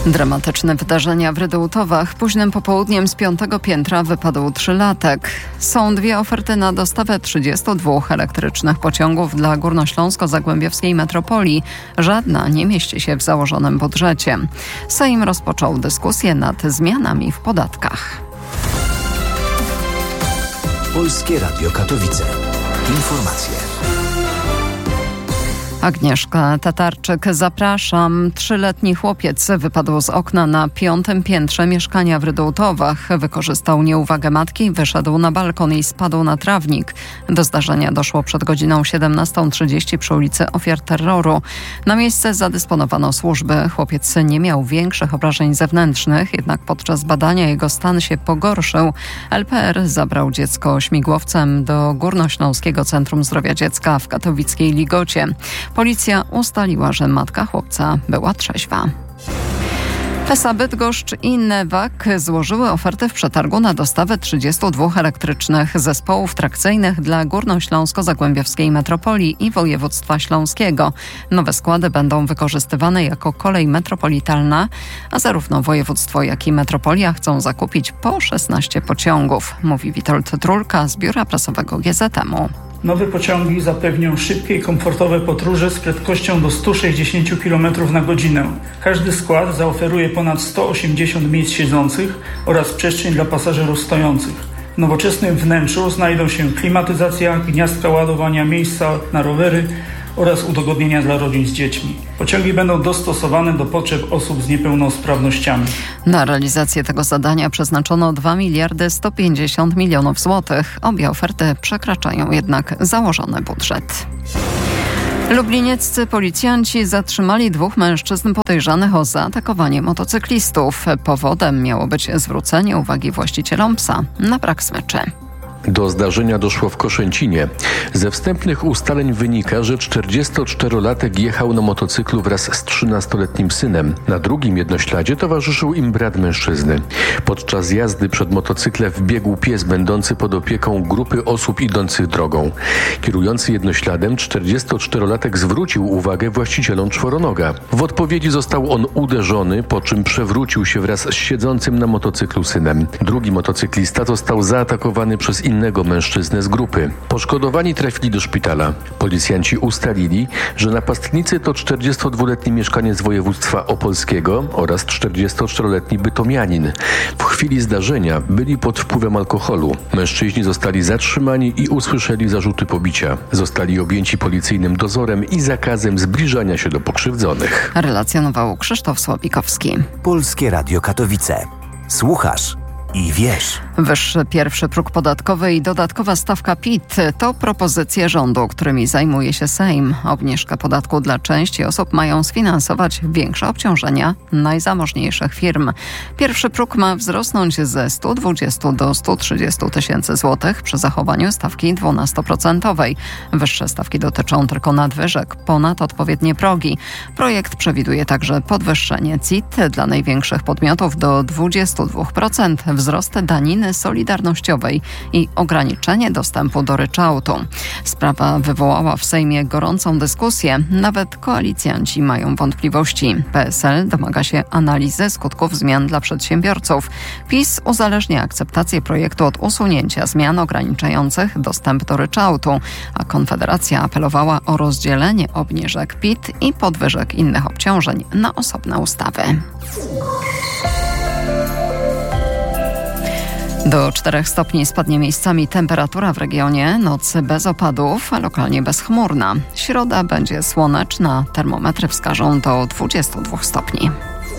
Dramatyczne wydarzenia w Rydułtowach. Późnym popołudniem z 5. piętra wypadł 3-latek. Są dwie oferty na dostawę 32 elektrycznych pociągów dla górnośląsko-zagłębiowskiej metropolii. Żadna nie mieści się w założonym budżecie. Sejm rozpoczął dyskusję nad zmianami w podatkach. Polskie Radio Katowice. Informacje. Agnieszka Tatarczyk, zapraszam. 3-letni chłopiec wypadł z okna na 5. piętrze mieszkania w Rydułtowach. Wykorzystał nieuwagę matki, wyszedł na balkon i spadł na trawnik. Do zdarzenia doszło przed godziną 17:30 przy ulicy Ofiar Terroru. Na miejsce zadysponowano służby. Chłopiec nie miał większych obrażeń zewnętrznych, jednak podczas badania jego stan się pogorszył. LPR zabrał dziecko śmigłowcem do Górnośląskiego Centrum Zdrowia Dziecka w katowickiej Ligocie. Policja ustaliła, że matka chłopca była trzeźwa. PESA Bydgoszcz i Newag złożyły ofertę w przetargu na dostawę 32 elektrycznych zespołów trakcyjnych dla Górnośląsko-Zagłębiowskiej Metropolii i Województwa Śląskiego. Nowe składy będą wykorzystywane jako kolej metropolitalna, a zarówno województwo, jak i metropolia chcą zakupić po 16 pociągów, mówi Witold Trulka z biura prasowego GZM-u. Nowe pociągi zapewnią szybkie i komfortowe podróże z prędkością do 160 km na godzinę. Każdy skład zaoferuje ponad 180 miejsc siedzących oraz przestrzeń dla pasażerów stojących. W nowoczesnym wnętrzu znajdą się klimatyzacja, gniazdka ładowania, miejsca na rowery oraz udogodnienia dla rodzin z dziećmi. Pociągi będą dostosowane do potrzeb osób z niepełnosprawnościami. Na realizację tego zadania przeznaczono 2 150 milionów złotych. Obie oferty przekraczają jednak założony budżet. Lublinieccy policjanci zatrzymali 2 mężczyzn podejrzanych o zaatakowanie motocyklistów. Powodem miało być zwrócenie uwagi właścicielom psa na brak smyczy. Do zdarzenia doszło w Koszęcinie. Ze wstępnych ustaleń wynika, że 44-latek jechał na motocyklu wraz z 13-letnim synem. Na drugim jednośladzie towarzyszył im brat mężczyzny. Podczas jazdy przed motocyklem wbiegł pies będący pod opieką grupy osób idących drogą. Kierujący jednośladem 44-latek zwrócił uwagę właścicielom czworonoga. W odpowiedzi został on uderzony, po czym przewrócił się wraz z siedzącym na motocyklu synem. Drugi motocyklista został zaatakowany przez innego mężczyznę z grupy. Poszkodowani trafili do szpitala. Policjanci ustalili, że napastnicy to 42-letni mieszkaniec województwa opolskiego oraz 44-letni bytomianin. W chwili zdarzenia byli pod wpływem alkoholu. Mężczyźni zostali zatrzymani i usłyszeli zarzuty pobicia. Zostali objęci policyjnym dozorem i zakazem zbliżania się do pokrzywdzonych. Relacjonował Krzysztof Sławikowski. Polskie Radio Katowice. Słuchasz i wiesz. Wyższy pierwszy próg podatkowy i dodatkowa stawka PIT to propozycje rządu, którymi zajmuje się Sejm. Obniżkę podatku dla części osób mają sfinansować większe obciążenia najzamożniejszych firm. Pierwszy próg ma wzrosnąć ze 120 do 130 tysięcy złotych przy zachowaniu stawki 12%. Wyższe stawki dotyczą tylko nadwyżek ponad odpowiednie progi. Projekt przewiduje także podwyższenie CIT dla największych podmiotów do 22%, wzrost daniny solidarnościowej i ograniczenie dostępu do ryczałtu. Sprawa wywołała w Sejmie gorącą dyskusję. Nawet koalicjanci mają wątpliwości. PSL domaga się analizy skutków zmian dla przedsiębiorców. PiS uzależnia akceptację projektu od usunięcia zmian ograniczających dostęp do ryczałtu, a Konfederacja apelowała o rozdzielenie obniżek PIT i podwyżek innych obciążeń na osobne ustawy. Do 4 stopni spadnie miejscami temperatura w regionie, noc bez opadów, a lokalnie bezchmurna. Środa będzie słoneczna, termometry wskażą do 22 stopni.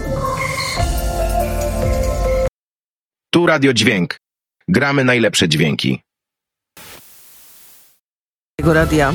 Tu Radio Dźwięk. Gramy najlepsze dźwięki. Radia.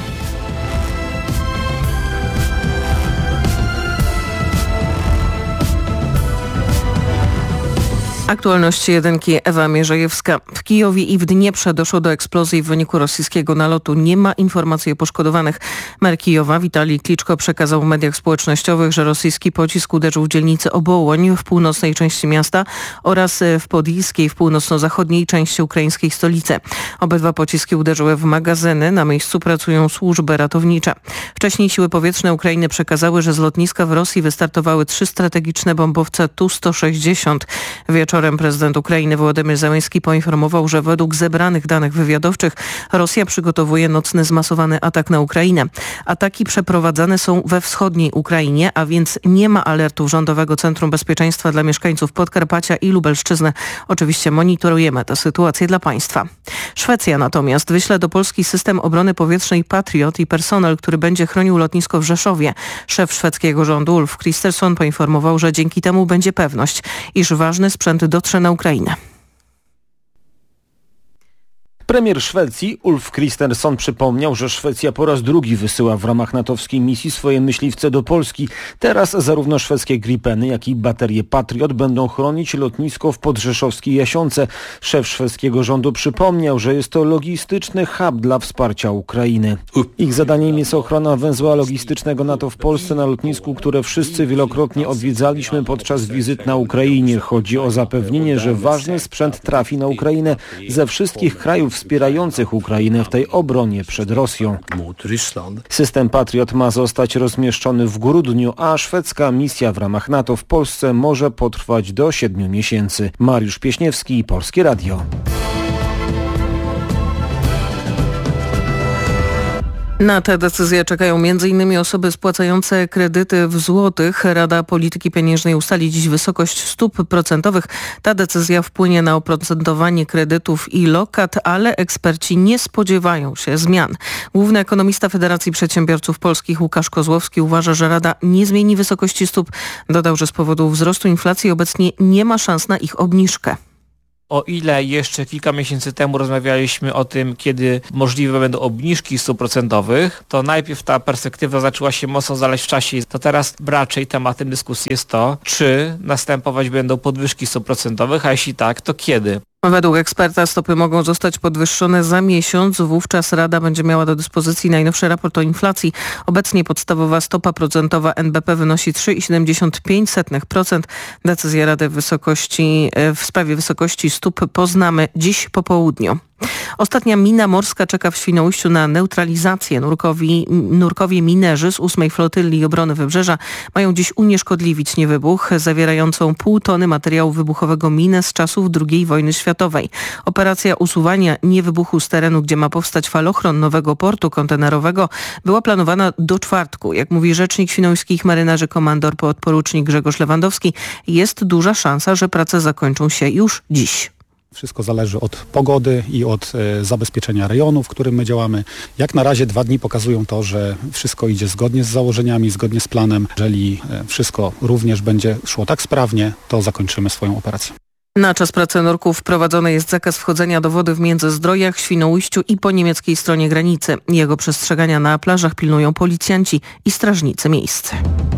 Aktualności jedynki, Ewa Mierzejewska. W Kijowie i w Dnieprze doszło do eksplozji w wyniku rosyjskiego nalotu. Nie ma informacji o poszkodowanych. Mer Kijowa Witalij Kliczko przekazał w mediach społecznościowych, że rosyjski pocisk uderzył w dzielnicę Obołoń w północnej części miasta oraz w Podilskiej, w północno-zachodniej części ukraińskiej stolicy. Obydwa pociski uderzyły w magazyny. Na miejscu pracują służby ratownicze. Wcześniej siły powietrzne Ukrainy przekazały, że z lotniska w Rosji wystartowały 3 strategiczne bombowce Tu-160. Wieczorem prezydent Ukrainy Wołodymyr Zełenski poinformował, że według zebranych danych wywiadowczych Rosja przygotowuje nocny zmasowany atak na Ukrainę. Ataki przeprowadzane są we wschodniej Ukrainie, a więc nie ma alertu Rządowego Centrum Bezpieczeństwa dla mieszkańców Podkarpacia i Lubelszczyzny. Oczywiście monitorujemy tę sytuację dla państwa. Szwecja natomiast wyśle do Polski system obrony powietrznej Patriot i personel, który będzie chronił lotnisko w Rzeszowie. Szef szwedzkiego rządu Ulf Kristersson poinformował, że dzięki temu będzie pewność, iż ważny sprzęt dotrze na Ukrainę. Premier Szwecji Ulf Kristersson przypomniał, że Szwecja po raz drugi wysyła w ramach natowskiej misji swoje myśliwce do Polski. Teraz zarówno szwedzkie Gripeny, jak i baterie Patriot będą chronić lotnisko w podrzeszowskiej Jasionce. Szef szwedzkiego rządu przypomniał, że jest to logistyczny hub dla wsparcia Ukrainy. Ich zadaniem jest ochrona węzła logistycznego NATO w Polsce na lotnisku, które wszyscy wielokrotnie odwiedzaliśmy podczas wizyt na Ukrainie. Chodzi o zapewnienie, że ważny sprzęt trafi na Ukrainę ze wszystkich krajów wspierających Ukrainę w tej obronie przed Rosją. System Patriot ma zostać rozmieszczony w grudniu, a szwedzka misja w ramach NATO w Polsce może potrwać do 7 miesięcy. Mariusz Pieśniewski, Polskie Radio. Na tę decyzję czekają m.in. osoby spłacające kredyty w złotych. Rada Polityki Pieniężnej ustali dziś wysokość stóp procentowych. Ta decyzja wpłynie na oprocentowanie kredytów i lokat, ale eksperci nie spodziewają się zmian. Główny ekonomista Federacji Przedsiębiorców Polskich Łukasz Kozłowski uważa, że Rada nie zmieni wysokości stóp. Dodał, że z powodu wzrostu inflacji obecnie nie ma szans na ich obniżkę. O ile jeszcze kilka miesięcy temu rozmawialiśmy o tym, kiedy możliwe będą obniżki stóp procentowych, to najpierw ta perspektywa zaczęła się mocno zalać w czasie. To teraz raczej tematem dyskusji jest to, czy następować będą podwyżki stóp procentowych, a jeśli tak, to kiedy. Według eksperta stopy mogą zostać podwyższone za miesiąc. Wówczas Rada będzie miała do dyspozycji najnowszy raport o inflacji. Obecnie podstawowa stopa procentowa NBP wynosi 3,75%. Decyzję Rady w sprawie wysokości stóp poznamy dziś po południu. Ostatnia mina morska czeka w Świnoujściu na neutralizację. Nurkowie minerzy z 8. Flotyli Obrony Wybrzeża mają dziś unieszkodliwić niewybuch zawierającą 0,5 tony materiału wybuchowego minę z czasów II wojny światowej. Operacja usuwania niewybuchu z terenu, gdzie ma powstać falochron nowego portu kontenerowego, była planowana do czwartku. Jak mówi rzecznik świnoujskich marynarzy komandor podporucznik Grzegorz Lewandowski, jest duża szansa, że prace zakończą się już dziś. Wszystko zależy od pogody i od zabezpieczenia rejonu, w którym my działamy. Jak na razie 2 dni pokazują to, że wszystko idzie zgodnie z założeniami, zgodnie z planem. Jeżeli wszystko również będzie szło tak sprawnie, to zakończymy swoją operację. Na czas pracy nurków wprowadzony jest zakaz wchodzenia do wody w Międzyzdrojach, Świnoujściu i po niemieckiej stronie granicy. Jego przestrzegania na plażach pilnują policjanci i strażnicy miejscy.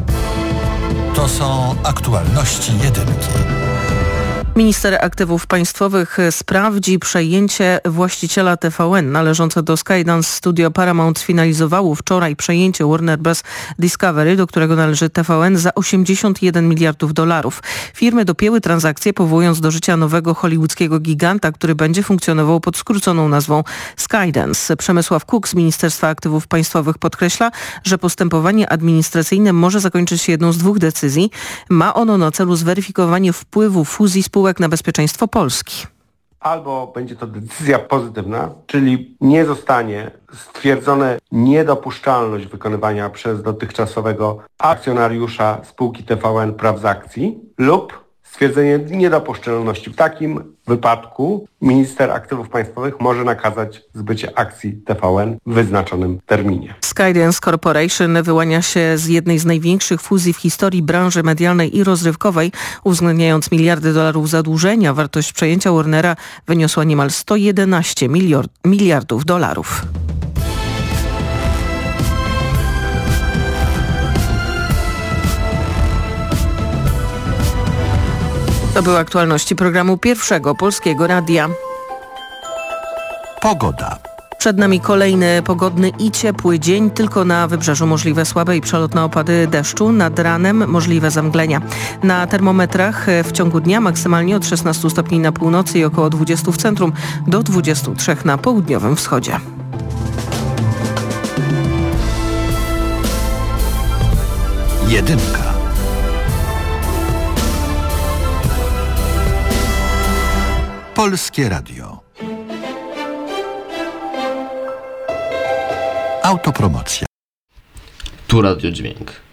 To są aktualności jedynki. Minister Aktywów Państwowych sprawdzi przejęcie właściciela TVN należące do Skydance Studio. Paramount sfinalizowało wczoraj przejęcie Warner Bros. Discovery, do którego należy TVN, za $81 miliardów. Firmy dopięły transakcję, powołując do życia nowego hollywoodzkiego giganta, który będzie funkcjonował pod skróconą nazwą Skydance. Przemysław Kuk z Ministerstwa Aktywów Państwowych podkreśla, że postępowanie administracyjne może zakończyć się jedną z 2 decyzji. Ma ono na celu zweryfikowanie wpływu fuzji spółek na bezpieczeństwo Polski. Albo będzie to decyzja pozytywna, czyli nie zostanie stwierdzone niedopuszczalność wykonywania przez dotychczasowego akcjonariusza spółki TVN praw z akcji lub stwierdzenie niedopuszczalności. W takim wypadku minister aktywów państwowych może nakazać zbycie akcji TVN w wyznaczonym terminie. Skydance Corporation wyłania się z jednej z największych fuzji w historii branży medialnej i rozrywkowej, uwzględniając $miliardy zadłużenia. Wartość przejęcia Warnera wyniosła niemal $111 miliardów. To były aktualności programu Pierwszego Polskiego Radia. Pogoda. Przed nami kolejny pogodny i ciepły dzień, tylko na wybrzeżu możliwe słabe i przelotne opady deszczu, nad ranem możliwe zamglenia. Na termometrach w ciągu dnia maksymalnie od 16 stopni na północy i około 20 w centrum, do 23 na południowym wschodzie. Jedynka. Polskie Radio. Autopromocja. Tu Radio Dźwięk.